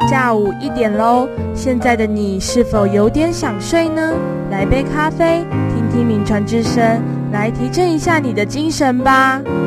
下午1点咯，现在的你是否有点想睡呢？来杯咖啡，听听铭传之声，来提振一下你的精神吧。